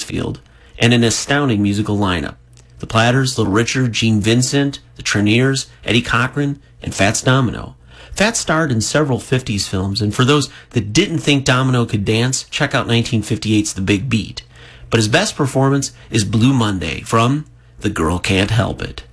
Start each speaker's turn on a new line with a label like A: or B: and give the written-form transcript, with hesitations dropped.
A: Mansfield, and an astounding musical lineup. The Platters, Little Richard, Gene Vincent, the Treniers, Eddie Cochran, and Fats Domino. Fats starred in several 50s films, and for those that didn't think Domino could dance, check out 1958's The Big Beat. But his best performance is Blue Monday from The Girl Can't Help It.